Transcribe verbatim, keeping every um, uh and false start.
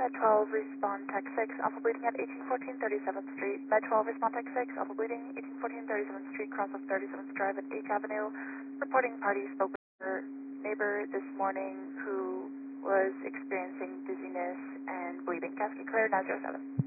Med twelve, respond Tech six, alpha bleeding at eighteen fourteen thirty-seventh Street. Med twelve, respond Tech six, alpha bleeding, eighteen fourteen thirty-seventh Street, cross of thirty-seventh Drive at eighth Avenue. Reporting party spoke with her neighbor this morning who was experiencing dizziness and bleeding. Cascade clear, nine zero seven.